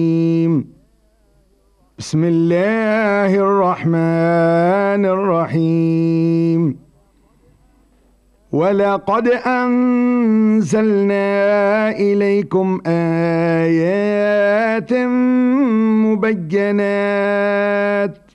بسم الله الرحمن الرحيم. ولقد أنزلنا إليكم آيات مبينات